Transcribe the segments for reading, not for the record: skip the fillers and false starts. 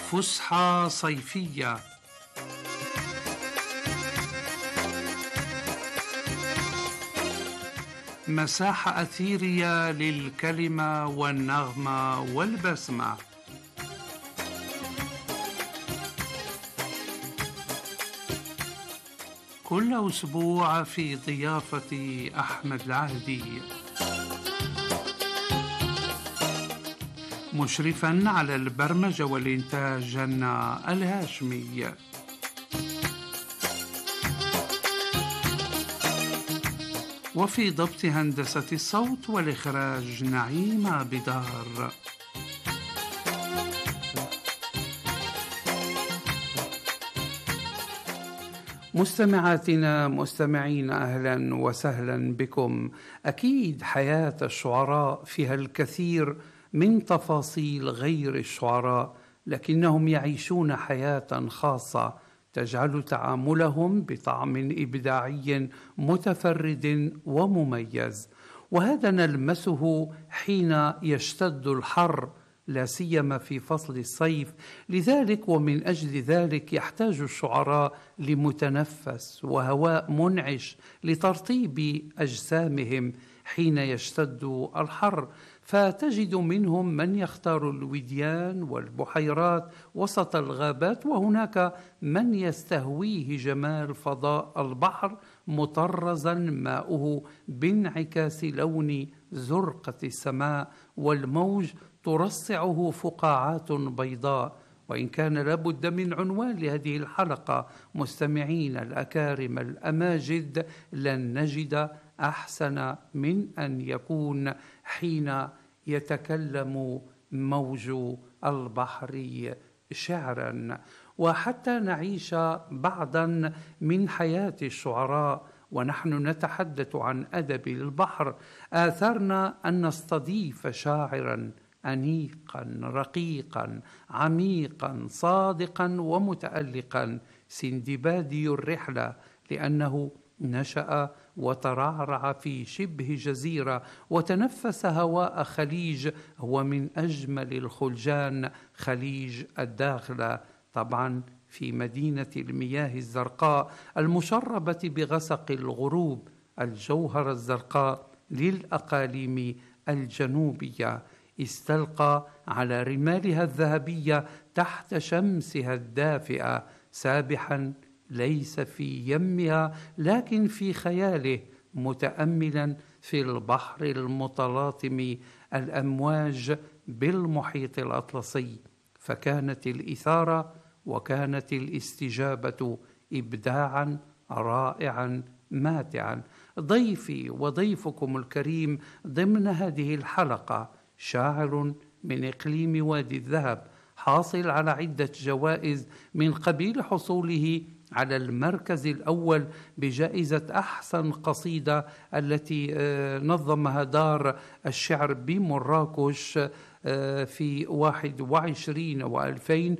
فسحة صيفية. مساحة أثيرية للكلمة والنغمة والبسمة. كل أسبوع في ضيافة أحمد العهدي، مشرفاً على البرمجة والإنتاج جنة الهاشمي. وفي ضبط هندسة الصوت والإخراج نعيمة بدار. مستمعاتنا مستمعين، أهلا وسهلا بكم. أكيد حياة الشعراء فيها الكثير من تفاصيل غير الشعراء، لكنهم يعيشون حياة خاصة تجعل تعاملهم بطعم إبداعي متفرد ومميز، وهذا نلمسه حين يشتد الحر، لا سيما في فصل الصيف. لذلك ومن أجل ذلك يحتاج الشعراء لمتنفس وهواء منعش لترطيب أجسامهم حين يشتد الحر، فتجد منهم من يختار الوديان والبحيرات وسط الغابات، وهناك من يستهويه جمال فضاء البحر مطرزا ماؤه بانعكاس لون زرقة السماء، والموج ترصعه فقاعات بيضاء. وإن كان لابد من عنوان لهذه الحلقة مستمعين الأكارم الأماجد، لن نجد أحسن من أن يكون حين يتكلم موج البحر شعرا. وحتى نعيش بعضا من حياة الشعراء ونحن نتحدث عن أدب البحر، آثرنا أن نستضيف شاعرا أنيقا رقيقا عميقا صادقا ومتألقا، سندبادي الرحلة، لأنه نشأ وترعرع في شبه جزيرة وتنفس هواء خليج هو من أجمل الخلجان، خليج الداخلة، طبعا في مدينة المياه الزرقاء المشربة بغسق الغروب، الجوهرة الزرقاء للأقاليم الجنوبية. استلقى على رمالها الذهبية تحت شمسها الدافئة، سابحا ليس في يمها لكن في خياله، متأملا في البحر المتلاطم الأمواج بالمحيط الأطلسي. فكانت الإثارة وكانت الاستجابة إبداعا رائعا ماتعا. ضيفي وضيفكم الكريم ضمن هذه الحلقة شاعر من إقليم وادي الذهب، حاصل على عدة جوائز من قبيل حصوله على المركز الأول بجائزة أحسن قصيدة التي نظمها دار الشعر بمراكش في 21 و2000،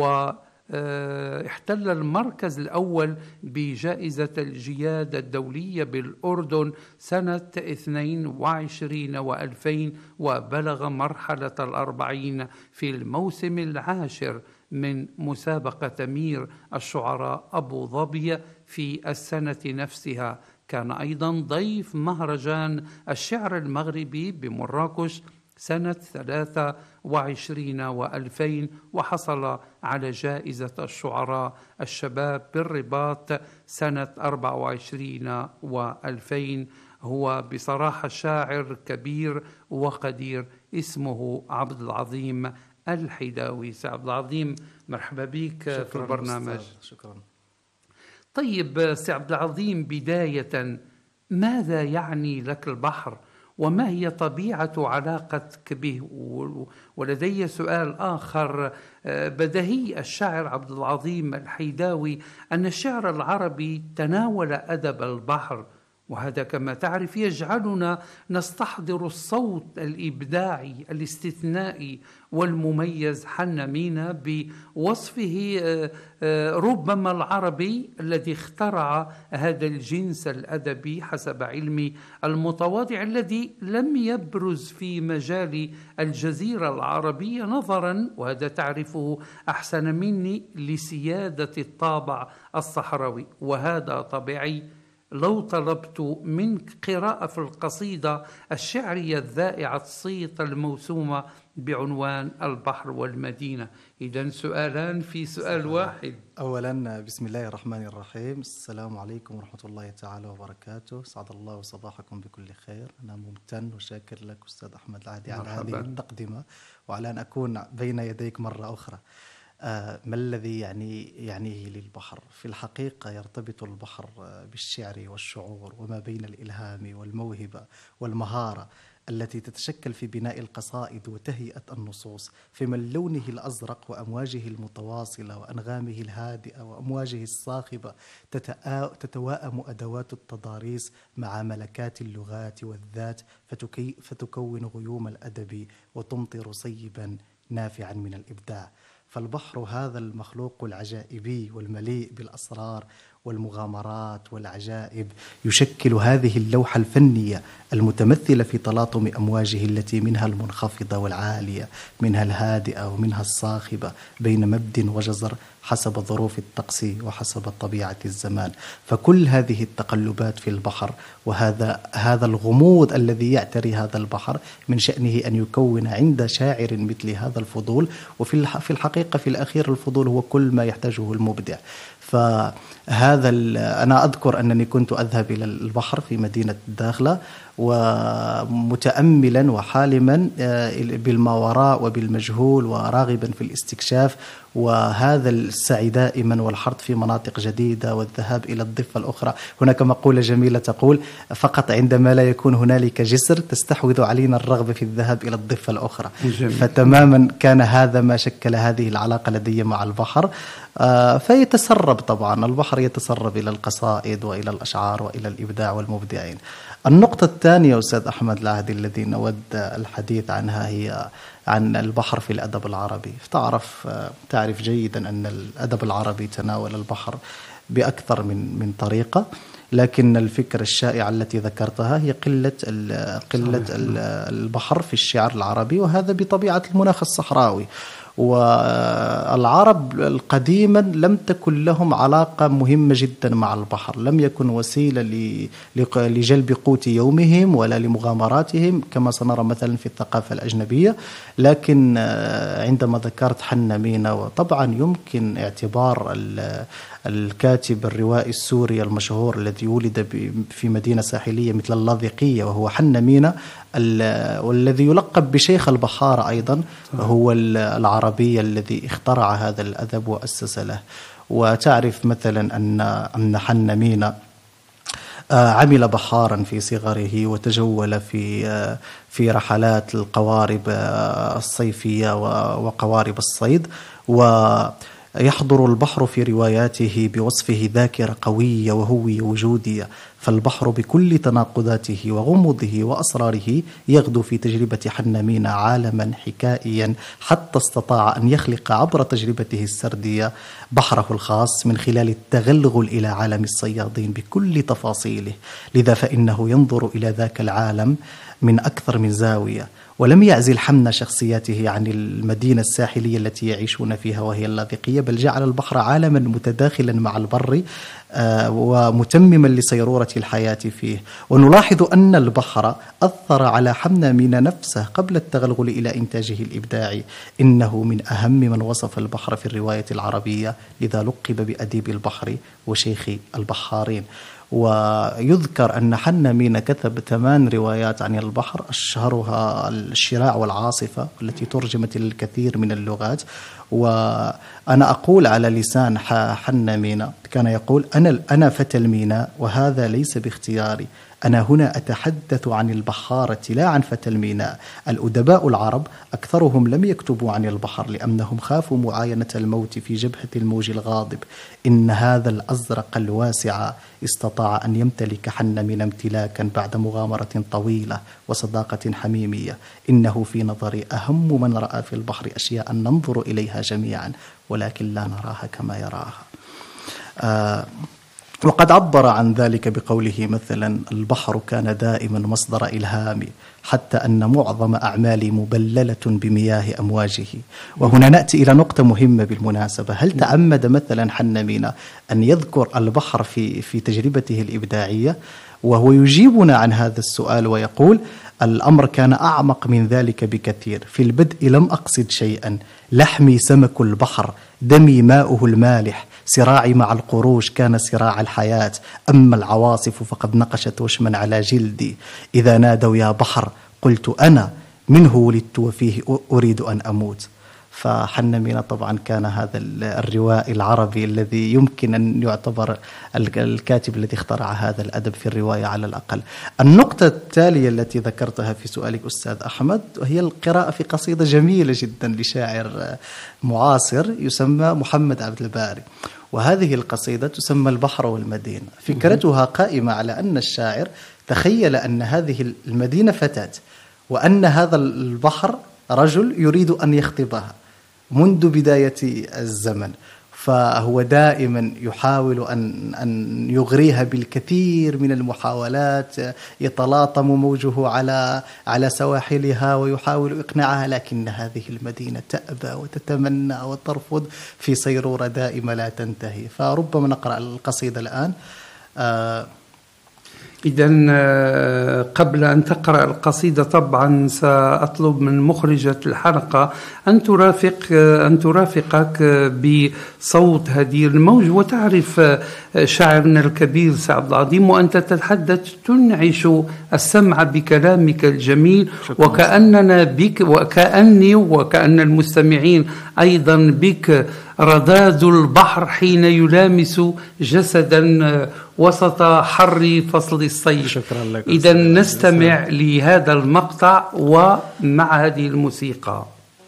واحتل المركز الأول بجائزة الجياد الدولية بالأردن سنة 22 و2000، وبلغ مرحلة 40 في الموسم العاشر من مسابقة أمير الشعراء أبو ظبي في السنة نفسها. كان أيضا ضيف مهرجان الشعر المغربي بمراكش سنة 23 و2000، وحصل على جائزة الشعراء الشباب بالرباط سنة 24 و2000. هو بصراحة شاعر كبير وقدير، اسمه عبد العظيم الحيداوي. سي عبد العظيم، مرحبا بك في البرنامج. شكرا. طيب سي عبد العظيم، بداية ماذا يعني لك البحر وما هي طبيعة علاقتك به؟ ولدي سؤال آخر بديهي. الشاعر عبد العظيم الحيداوي أن الشعر العربي تناول أدب البحر، وهذا كما تعرف يجعلنا نستحضر الصوت الإبداعي الاستثنائي والمميز حنا مينا بوصفه ربما العربي الذي اخترع هذا الجنس الأدبي حسب علمي المتواضع، الذي لم يبرز في مجال الجزيرة العربية نظرا، وهذا تعرفه أحسن مني، لسيادة الطابع الصحراوي. وهذا طبيعي. لو طلبت منك قراءة في القصيدة الشعرية الذائعة الصيت الموسومة بعنوان البحر والمدينة، إذن سؤالان في سؤال واحد. أولا بسم الله الرحمن الرحيم. السلام عليكم ورحمة الله تعالى وبركاته. سعد الله صباحكم بكل خير. أنا ممتن وشاكر لك أستاذ أحمد العادي على هذه التقدمة وعلى أن أكون بين يديك مرة أخرى. ما الذي يعنيه للبحر؟ في الحقيقة يرتبط البحر بالشعر والشعور وما بين الإلهام والموهبة والمهارة التي تتشكل في بناء القصائد وتهيئة النصوص، فمن لونه الأزرق وأمواجه المتواصلة وأنغامه الهادئة وأمواجه الصاخبة تتواءم أدوات التضاريس مع ملكات اللغات والذات فتكون غيوم الأدب وتمطر صيبا نافعا من الإبداع. فالبحر هذا المخلوق العجائبي والمليء بالأسرار والمغامرات والعجائب يشكل هذه اللوحة الفنية المتمثلة في تلاطم أمواجه التي منها المنخفضة والعالية، منها الهادئة ومنها الصاخبة، بين مبد وجزر حسب ظروف الطقس وحسب طبيعة الزمان. فكل هذه التقلبات في البحر وهذا الغموض الذي يعتري هذا البحر من شأنه أن يكون عند شاعر مثل هذا الفضول، وفي الحقيقة في الأخير الفضول هو كل ما يحتاجه المبدع. فهذا أنا أذكر أنني كنت أذهب إلى البحر في مدينة الداخلة ومتأملا وحالما بالما وراء وبالمجهول وراغبا في الاستكشاف، وهذا السعي دائما والحرث في مناطق جديدة والذهاب إلى الضفة الأخرى. هناك مقولة جميلة تقول: فقط عندما لا يكون هنالك جسر تستحوذ علينا الرغبة في الذهاب إلى الضفة الأخرى. فتماما كان هذا ما شكل هذه العلاقة لدي مع البحر. فيتسرب طبعا البحر يتسرب إلى القصائد وإلى الأشعار وإلى الإبداع والمبدعين. النقطة الثانية أستاذ أحمد العهدي الذي نود الحديث عنها هي عن البحر في الأدب العربي. تعرف جيدا أن الأدب العربي تناول البحر بأكثر من طريقة، لكن الفكرة الشائعة التي ذكرتها هي قلة البحر في الشعر العربي، وهذا بطبيعة المناخ الصحراوي. والعرب قديما لم تكن لهم علاقة مهمة جدا مع البحر، لم يكن وسيلة لجلب قوت يومهم ولا لمغامراتهم كما سنرى مثلا في الثقافة الأجنبية. لكن عندما ذكرت حنا مينا، وطبعا يمكن اعتبار الكاتب الروائي السوري المشهور الذي ولد في مدينة ساحلية مثل اللاذقية وهو حنا مينا، والذي يلقب بشيخ البحارة أيضا، هو العربي الذي اخترع هذا الأدب وأسس له. وتعرف مثلا أن حنا مينا عمل بحارا في صغره وتجول في رحلات القوارب الصيفية وقوارب الصيد، ويحضر البحر في رواياته بوصفه ذاكرة قوية وهوية وجودية. فالبحر بكل تناقضاته وغموضه وأسراره يغدو في تجربة حنا مينا عالما حكائيا، حتى استطاع أن يخلق عبر تجربته السردية بحره الخاص من خلال التغلغل إلى عالم الصيادين بكل تفاصيله. لذا فإنه ينظر إلى ذاك العالم من أكثر من زاوية، ولم يعزل حمن شخصياته عن المدينة الساحلية التي يعيشون فيها وهي اللاذقية، بل جعل البحر عالما متداخلا مع البر ومتمما لصيرورة الحياة فيه. ونلاحظ أن البحر أثر على حنا مينا نفسه قبل التغلغل إلى إنتاجه الإبداعي. إنه من أهم من وصف البحر في الرواية العربية، لذا لقب بأديب البحر وشيخ البحارين. ويذكر أن حنا مينا كتب 8 روايات عن البحر، أشهرها الشراع والعاصفة التي ترجمت للكثير من اللغات. وأنا أقول على لسان حنا مينا، كان يقول: أنا فتى الميناء وهذا ليس باختياري، أنا هنا أتحدث عن البحارة لا عن فتى الميناء. الأدباء العرب أكثرهم لم يكتبوا عن البحر لأنهم خافوا معاينة الموت في جبهة الموج الغاضب. إن هذا الأزرق الواسع استطاع أن يمتلك حنمين امتلاكا بعد مغامرة طويلة وصداقة حميمية. إنه في نظري أهم من رأى في البحر أشياء ننظر إليها جميعا ولكن لا نراها كما يراها. وقد عبر عن ذلك بقوله مثلا: البحر كان دائما مصدر إلهامي حتى أن معظم أعمالي مبللة بمياه أمواجه. وهنا نأتي إلى نقطة مهمة بالمناسبة. هل تعمد مثلا حنمينة أن يذكر البحر في تجربته الإبداعية؟ وهو يجيبنا عن هذا السؤال ويقول: الأمر كان أعمق من ذلك بكثير. في البدء لم أقصد شيئا، لحمي سمك البحر، دمي ماؤه المالح، صراعي مع القروش كان صراع الحياة، أما العواصف فقد نقشت وشما على جلدي. إذا نادوا يا بحر قلت أنا منه ولدت وفيه أريد أن أموت. فحنمينة طبعا كان هذا الروائي العربي الذي يمكن أن يعتبر الكاتب الذي اخترع هذا الأدب في الرواية على الأقل. النقطة التالية التي ذكرتها في سؤالك أستاذ أحمد هي القراءة في قصيدة جميلة جدا لشاعر معاصر يسمى محمد عبد الباري، وهذه القصيدة تسمى البحر والمدينة. فكرتها قائمة على أن الشاعر تخيل أن هذه المدينة فتاة وأن هذا البحر رجل يريد أن يخطبها منذ بداية الزمن، فهو دائما يحاول أن يغريها بالكثير من المحاولات، يتلاطم موجه على سواحلها ويحاول إقناعها، لكن هذه المدينة تأبى وتتمنى وترفض في صيرورة دائمة لا تنتهي. فربما نقرأ القصيدة الآن. إذن قبل أن تقرأ القصيدة طبعا سأطلب من مخرجة الحلقة أن ترافقك بصوت هدير الموج. وتعرف شاعرنا الكبير سعد العظيم وأنت تتحدث تنعش السمع بكلامك الجميل، وكأننا بك وكأني وكأن المستمعين أيضا بك رذاذ البحر حين يلامس جسدا وسط حر فصل الصيف. شكرا لك. إذا نستمع لهذا المقطع ومع هذه الموسيقى.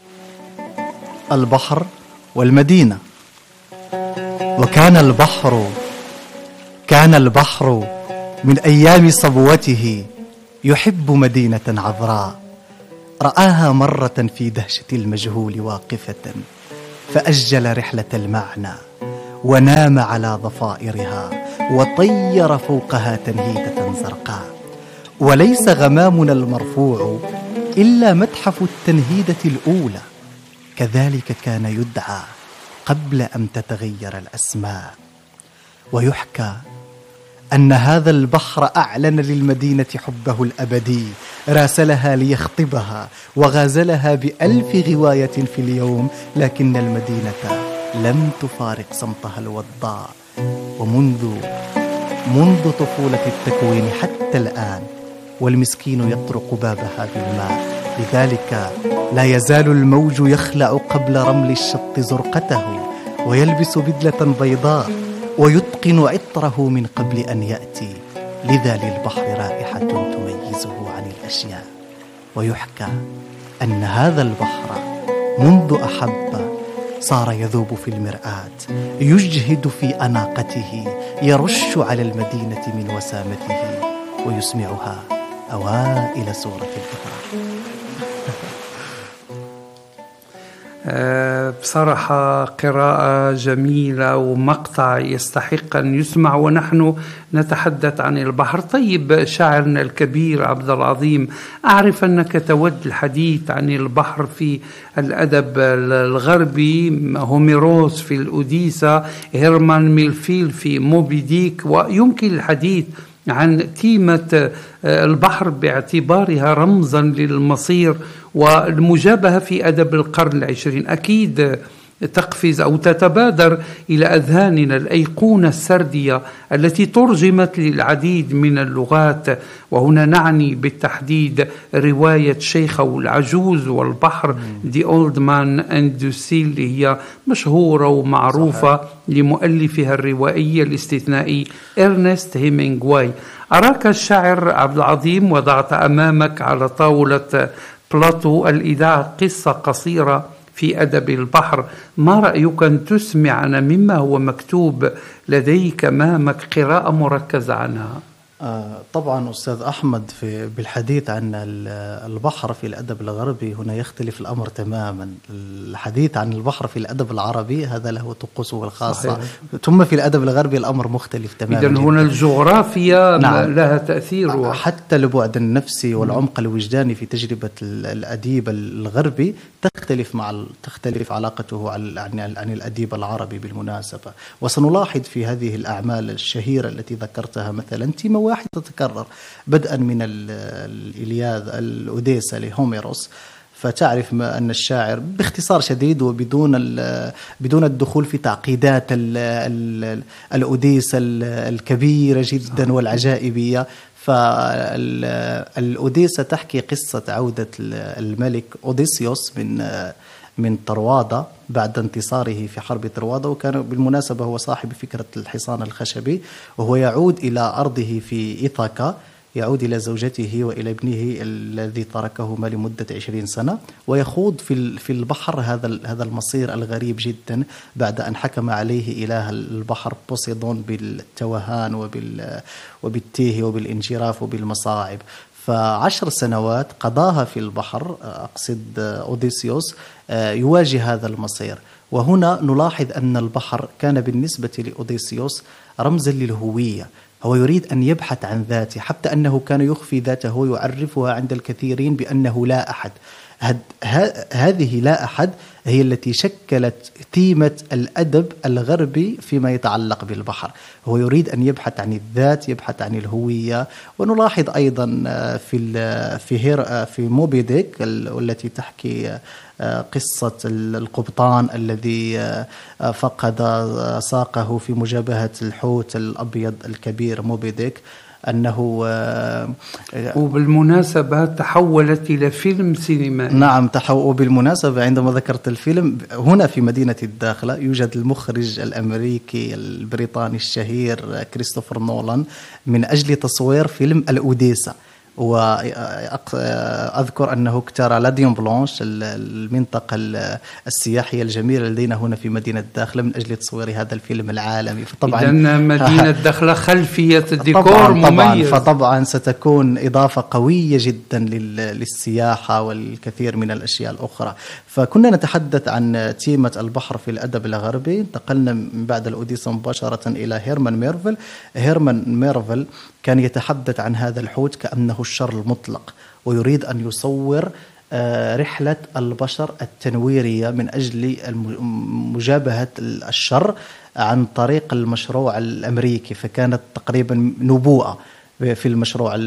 البحر والمدينة. وكان البحر من أيام صبوته يحب مدينة عذراء، رآها مرة في دهشة المجهول واقفة فأجل رحلة المعنى ونام على ضفائرها وطير فوقها تنهيدة زرقاء. وليس غمامنا المرفوع إلا متحف التنهيدة الأولى، كذلك كان يدعى قبل أن تتغير الأسماء. ويحكى أن هذا البحر أعلن للمدينة حبه الأبدي، راسلها ليخطبها وغازلها ب1000 غواية في اليوم، لكن المدينة لم تفارق صمتها الوضاء. ومنذ طفولة التكوين حتى الآن والمسكين يطرق بابها بالماء، لذلك لا يزال الموج يخلع قبل رمل الشط زرقته ويلبس بدلة بيضاء ويتقن عطره من قبل أن يأتي، لذا للبحر رائحة تميزه عن الأشياء. ويحكى أن هذا البحر منذ أحب صار يذوب في المرآة، يجهد في أناقته، يرش على المدينة من وسامته ويسمعها أوائل سورة الإقرار. بصراحة قراءة جميلة ومقطع يستحق أن يسمع ونحن نتحدث عن البحر. طيب شاعرنا الكبير عبد العظيم، أعرف أنك تود الحديث عن البحر في الأدب الغربي، هوميروس في الأوديسا، هيرمان ميلفيل في موبي ديك، ويمكن الحديث عن تيمة البحر باعتبارها رمزا للمصير والمجابهة في أدب القرن العشرين. أكيد تقفز أو تتبادر إلى أذهاننا الأيقونة السردية التي ترجمت للعديد من اللغات، وهنا نعني بالتحديد رواية شيخة العجوز والبحر The Old Man and the Sea، اللي هي مشهورة ومعروفة صحيح. لمؤلفها الروائي الاستثنائي إرنست هيمينغواي. أراك الشاعر عبد العظيم وضعت أمامك على طاولة بلاتو الإذاعة قصة قصيرة في أدب البحر. ما رأيك أن تسمعنا مما هو مكتوب لديك أمامك قراءة مركزة عنها؟ طبعا أستاذ أحمد، بالحديث عن البحر في الأدب الغربي هنا يختلف الأمر تماما. الحديث عن البحر في الأدب العربي هذا له طقوسه الخاصة صحيح. ثم في الأدب الغربي الأمر مختلف تماما. إذن هنا الجغرافيا نعم. لها تأثير حتى البعد النفسي والعمق الوجداني في تجربة الأديب الغربي تختلف علاقته عن الأديب العربي بالمناسبة. وسنلاحظ في هذه الأعمال الشهيرة التي ذكرتها مثلا تيمة واحد تتكرر، بدءا من الإلياذ الأوديسا لهوميروس، فتعرف أن الشاعر باختصار شديد بدون الدخول في تعقيدات الأوديسا الكبيرة جدا والعجائبية. فالأوديسا تحكي قصة عودة الملك أوديسيوس من طروادة بعد انتصاره في حرب طروادة، وكان بالمناسبة هو صاحب فكرة الحصان الخشبي، وهو يعود إلى أرضه في إيثاكا، يعود إلى زوجته وإلى ابنه الذي تركهما لمدة 20 سنة، ويخوض في البحر هذا المصير الغريب جدا بعد أن حكم عليه إله البحر بوسيدون بالتوهان وبالتيه وبالانجراف وبالمصاعب. ف10 سنوات قضاها في البحر، أقصد أوديسيوس، يواجه هذا المصير. وهنا نلاحظ أن البحر كان بالنسبة لأوديسيوس رمزا للهوية، هو يريد أن يبحث عن ذاته، حتى أنه كان يخفي ذاته ويعرفها عند الكثيرين بأنه لا أحد. هذه لا أحد هي التي شكلت ثيمة الأدب الغربي فيما يتعلق بالبحر. هو يريد أن يبحث عن الذات، يبحث عن الهوية. ونلاحظ أيضا في موبي ديك التي تحكي قصة القبطان الذي فقد ساقه في مجابهة الحوت الأبيض الكبير موبي ديك، أنه وبالمناسبة تحولت إلى فيلم سينمائي. نعم، وبالمناسبة عندما ذكرت الفيلم، هنا في مدينة الداخلة يوجد المخرج الأمريكي البريطاني الشهير كريستوفر نولان من أجل تصوير فيلم الأوديسا. وأذكر أنه اختار لاديون بلانش، المنطقة السياحية الجميلة لدينا هنا في مدينة الداخلة، من أجل تصوير هذا الفيلم العالمي. فطبعا إذن مدينة الداخلة خلفية الديكور مميز، فطبعا ستكون إضافة قوية جدا للسياحة والكثير من الأشياء الأخرى. فكنا نتحدث عن تيمة البحر في الأدب الغربي، انتقلنا من بعد الأوديسا مباشرة إلى هيرمان ميرفل. هيرمان ميرفل كان يتحدث عن هذا الحوت كأنه الشر المطلق، ويريد أن يصور رحلة البشر التنويرية من أجل مجابهة الشر عن طريق المشروع الأمريكي. فكانت تقريبا نبوءة في المشروع.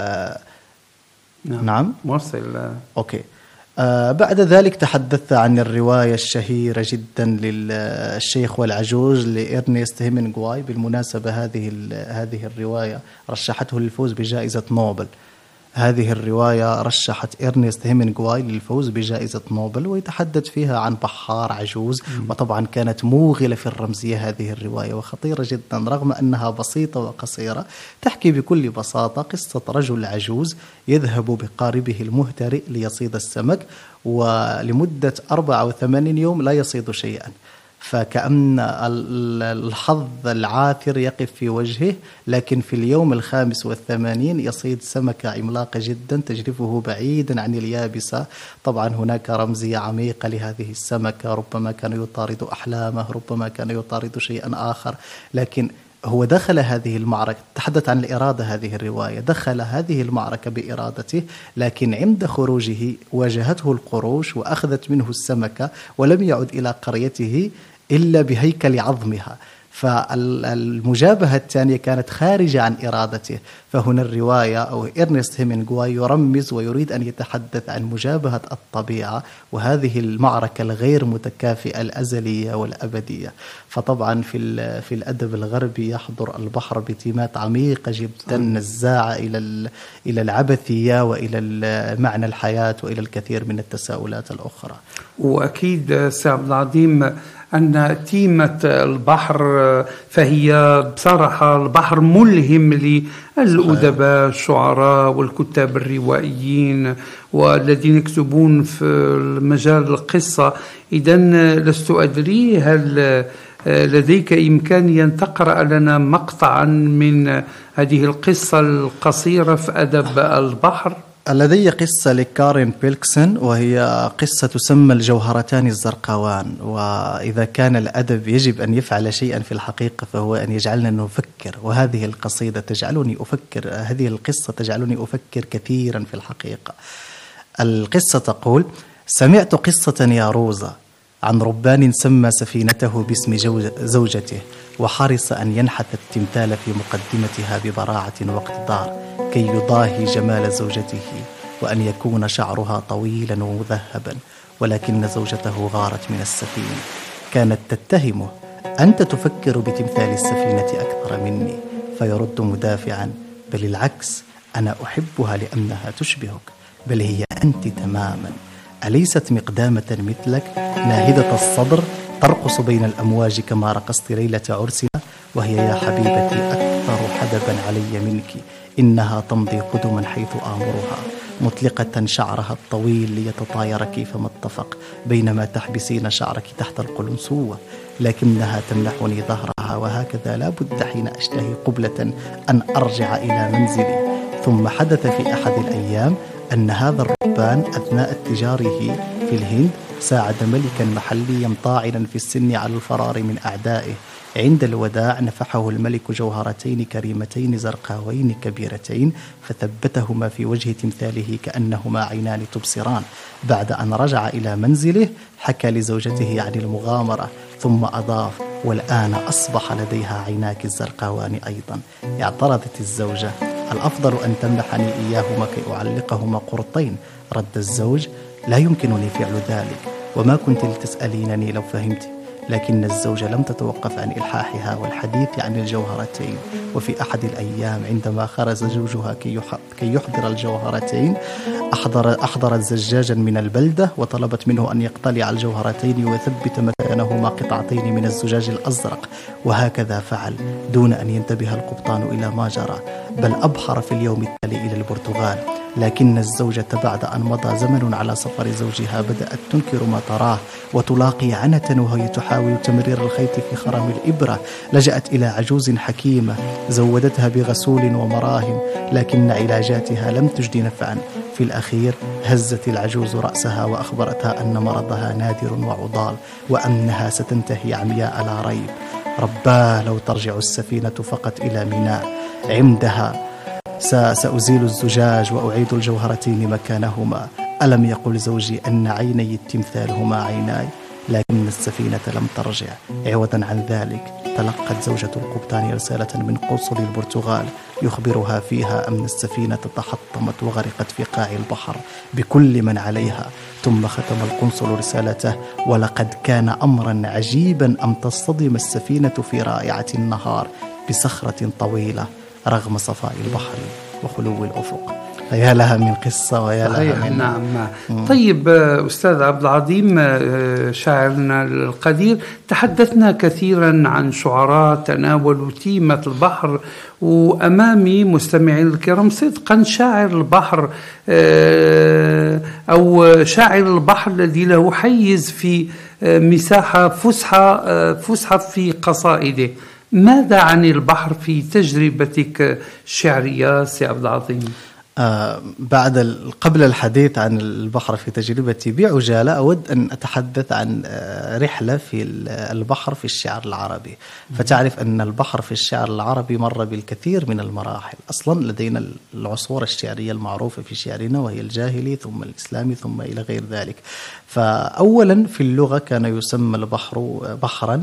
نعم موصل. أوكي. بعد ذلك تحدثت عن الرواية الشهيرة جدا للشيخ والعجوز لإرنست هيمينغواي. بالمناسبة هذه الرواية رشحته للفوز بجائزة نوبل. هذه الرواية رشحت إرنست هيمينغواي للفوز بجائزة نوبل، ويتحدث فيها عن بحار عجوز. وطبعا كانت موغلة في الرمزية هذه الرواية وخطيرة جدا، رغم أنها بسيطة وقصيرة. تحكي بكل بساطة قصة رجل عجوز يذهب بقاربه المهترئ ليصيد السمك، ولمدة 4 أو 8 يوم لا يصيد شيئا، فكأن الحظ العاثر يقف في وجهه. لكن في اليوم 85 يصيد سمكة عملاقة جدا تجرفه بعيدا عن اليابسة. طبعا هناك رمزية عميقة لهذه السمكة، ربما كان يطارد أحلامه، ربما كان يطارد شيئا آخر. لكن هو دخل هذه المعركة، تحدث عن الإرادة هذه الرواية، دخل هذه المعركة بإرادته، لكن عند خروجه واجهته القروش وأخذت منه السمكة، ولم يعد إلى قريته إلا بهيكل عظمها. فالمجابهة الثانية كانت خارجة عن إرادته. فهنا الرواية أو إرنست هيمنغواي يرمز ويريد أن يتحدث عن مجابهة الطبيعة وهذه المعركة الغير متكافئة الأزلية والأبدية. فطبعا في الأدب الغربي يحضر البحر بتيمات عميقة جدا نزاعة إلى العبثية وإلى معنى الحياة وإلى الكثير من التساؤلات الأخرى. وأكيد سي عبد العظيم أن تيمة البحر فهي بصراحة البحر ملهم للأدباء الشعراء والكتاب الروائيين والذين يكتبون في مجال القصة. إذن لست أدري هل لديك إمكانية أن تقرأ لنا مقطعا من هذه القصة القصيرة في أدب البحر؟ لدي قصة لكارين بيلكسن وهي قصة تسمى الجوهرتان الزرقاوان. وإذا كان الأدب يجب أن يفعل شيئا في الحقيقة فهو أن يجعلنا نفكر، وهذه القصيدة تجعلني أفكر، هذه القصة تجعلني أفكر كثيرا في الحقيقة. القصة تقول: سمعت قصة يا روزا عن ربان سمى سفينته باسم زوجته، وحرص أن ينحت التمثال في مقدمتها ببراعة واقتدار كي يضاهي جمال زوجته، وأن يكون شعرها طويلا ومذهبا، ولكن زوجته غارت من السفينة. كانت تتهمه: أنت تفكر بتمثال السفينة أكثر مني. فيرد مدافعا: بل العكس، أنا أحبها لأنها تشبهك، بل هي أنت تماما. أليست مقدامة مثلك ناهدة الصدر ترقص بين الأمواج كما رقصت ليلة عرسنا؟ وهي يا حبيبتي أكثر حدبا علي منك، إنها تمضي قدما حيث آمرها، مطلقة شعرها الطويل ليتطاير كيفما اتفق، بينما تحبسين شعرك تحت القلنسوة، لكنها تمنحني ظهرها، وهكذا لا بد حين أشتهي قبلة أن أرجع إلى منزلي. ثم حدث في أحد الأيام أن هذا الرهبان أثناء اتجاره في الهند ساعد ملكا محليا طاعنا في السن على الفرار من أعدائه. عند الوداع نفحه الملك جوهرتين كريمتين زرقاوين كبيرتين، فثبتهما في وجه تمثاله كأنهما عينان تبصران. بعد أن رجع إلى منزله حكى لزوجته عن المغامرة، ثم أضاف: والآن أصبح لديها عيناك الزرقاوان أيضا. اعترضت الزوجة: الأفضل أن تمنحني إياهما كي أعلقهما قرطين. رد الزوج: لا يمكنني فعل ذلك، وما كنت لتسألينني لو فهمت. لكن الزوجة لم تتوقف عن إلحاحها والحديث عن الجوهرتين. وفي أحد الأيام عندما خرج زوجها كي يحضر الجوهرتين أحضرت زجاجا من البلدة وطلبت منه أن يقتلع الجوهرتين ويثبت مكانهما قطعتين من الزجاج الأزرق، وهكذا فعل دون أن ينتبه القبطان إلى ما جرى، بل أبحر في اليوم التالي إلى البرتغال. لكن الزوجة بعد أن مضى زمن على سفر زوجها بدأت تنكر ما تراه وتلاقي عنة وهي تحاول تمرير الخيط في خرم الإبرة. لجأت إلى عجوز حكيمة زودتها بغسول ومراهم، لكن علاجاتها لم تجد نفعا. في الأخير هزت العجوز رأسها وأخبرتها أن مرضها نادر وعضال، وأنها ستنتهي عمياء لا ريب. رباه لو ترجع السفينة فقط إلى ميناء، عندها سأزيل الزجاج وأعيد الجوهرتين مكانهما. ألم يقل زوجي أن عيني التمثال هما عيناي؟ لكن السفينة لم ترجع. عوضا عن ذلك تلقت زوجة القبطان رسالة من قنصل البرتغال يخبرها فيها أن السفينة تحطمت وغرقت في قاع البحر بكل من عليها. ثم ختم القنصل رسالته: ولقد كان أمرا عجيبا أن تصطدم السفينة في رائعة النهار بصخرة طويلة رغم صفاء البحر وخلو الأفق. فيا لها من قصة ويا لها من... نعم. طيب أستاذ عبد العظيم شاعرنا القدير، تحدثنا كثيرا عن شعراء تناولوا تيمة البحر، وأمامي مستمعين الكرام صدقا شاعر البحر أو شاعر البحر الذي له حيز في مساحة فسحة في قصائده. ماذا عن البحر في تجربتك الشعرية سي عبد العظيم؟ قبل الحديث عن البحر في تجربتي بعجالة أود أن أتحدث عن رحلة في البحر في الشعر العربي. فتعرف أن البحر في الشعر العربي مر بالكثير من المراحل. أصلا لدينا العصور الشعرية المعروفة في شعرنا، وهي الجاهلي ثم الإسلامي ثم إلى غير ذلك. فأولا في اللغة كان يسمى البحر بحرا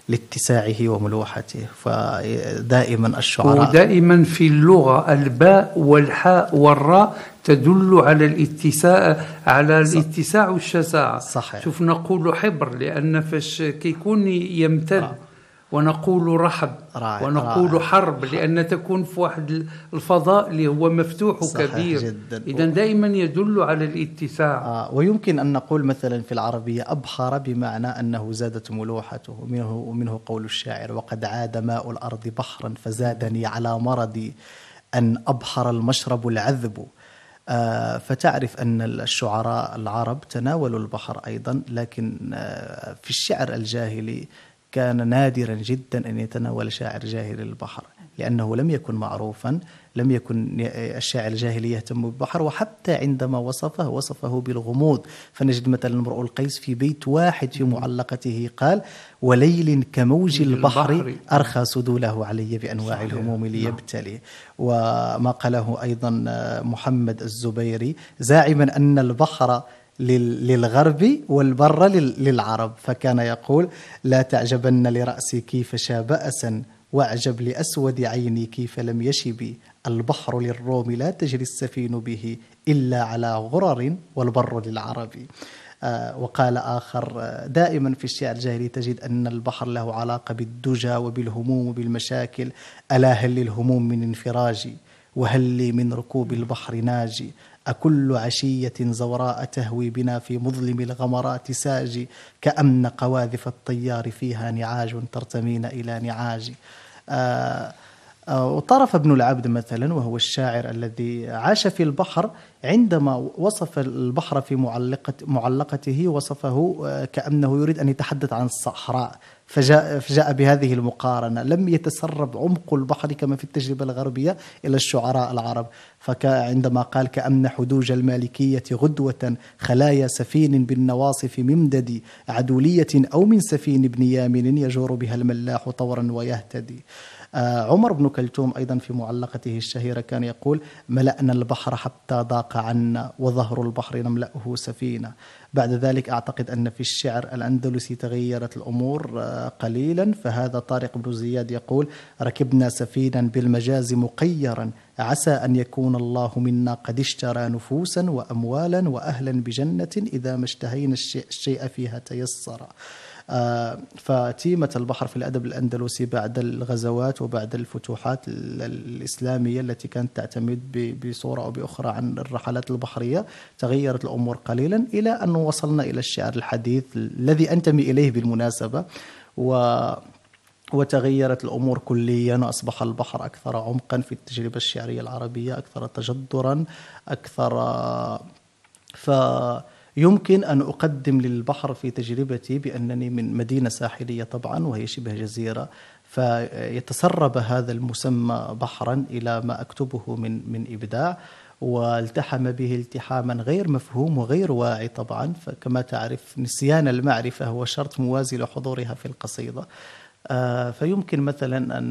لاتساعه وملوحته. فدائما الشعراء ودائما في اللغة الباء والحاء والراء تدل على الاتساع، على الاتساع والشساعة. صحيح. شوف نقول حبر لأن فاش كيكون يمتد، ونقول رحب، ونقول حرب لأن تكون في واحد الفضاء اللي هو مفتوح وكبير. إذن دائما يدل على الاتساع. ويمكن أن نقول مثلا في العربية أبحر بمعنى أنه زادت ملوحته، ومنه قول الشاعر: وقد عاد ماء الأرض بحرا فزادني على مرضي أن أبحر المشرب العذب. فتعرف أن الشعراء العرب تناولوا البحر أيضا، لكن في الشعر الجاهلي كان نادرا جدا أن يتناول شاعر جاهلي البحر، لأنه لم يكن معروفا، لم يكن الشاعر الجاهلي يهتم بالبحر. وحتى عندما وصفه بالغموض، فنجد مثلا امرؤ القيس في بيت واحد في معلقته قال: وليل كموج البحر أرخى سدوله علي بأنواع الهموم ليبتلي. وما قاله أيضا محمد الزبيري زاعما أن البحر للغرب والبر للعرب، فكان يقول: لا تعجبن لرأسي كيف شاب أسا، واعجب لأسود عيني كيف لم يشب، البحر للروم لا تجري السفين به إلا على غرر والبر للعرب. وقال آخر: دائما في الشعر الجاهلي تجد أن البحر له علاقة بالدجى وبالهموم وبالمشاكل. ألا هل للهموم من انفراج، وهل لي من ركوب البحر ناجي، أكل عشية زوراء تهوي بنا في مظلم الغمرات ساجي، كأن قواذف الطيار فيها نعاج ترتمين إلى نعاج. وطرف ابن العبد مثلا، وهو الشاعر الذي عاش في البحر، عندما وصف البحر في معلقته وصفه كأنه يريد أن يتحدث عن الصحراء، فجاء بهذه المقارنة. لم يتسرب عمق البحر كما في التجربة الغربية إلى الشعراء العرب، فعندما قال: كأن حدوج المالكية غدوة خلايا سفين بالنواصف ممدد، عدولية أو من سفين بن يامن يجور بها الملاح طورا ويهتدي. عمر بن كلثوم أيضا في معلقته الشهيرة كان يقول: ملأنا البحر حتى ضاق عنا، وظهر البحر نملأه سفينة. بعد ذلك أعتقد أن في الشعر الأندلسي تغيرت الأمور قليلا، فهذا طارق بن زياد يقول: ركبنا سفينا بالمجاز مقيرا، عسى أن يكون الله منا قد اشترى نفوسا وأموالا وأهلا بجنة، إذا ما اشتهينا الشيء فيها تيسر. فتيمة البحر في الأدب الأندلسي بعد الغزوات وبعد الفتوحات الإسلامية التي كانت تعتمد بصورة أو بأخرى عن الرحلات البحرية، تغيرت الأمور قليلا إلى أن وصلنا إلى الشعر الحديث الذي أنتمي إليه بالمناسبة، وتغيرت الأمور كليا، وأصبح البحر أكثر عمقا في التجربة الشعرية العربية، أكثر تجذرا، يمكن أن أقدم للبحر في تجربتي بأنني من مدينة ساحلية طبعا وهي شبه جزيرة، فيتسرب هذا المسمى بحرا إلى ما أكتبه من إبداع، والتحم به التحاما غير مفهوم وغير واعي طبعا. فكما تعرف نسيان المعرفة هو شرط موازي لحضورها في القصيدة. فيمكن مثلا أن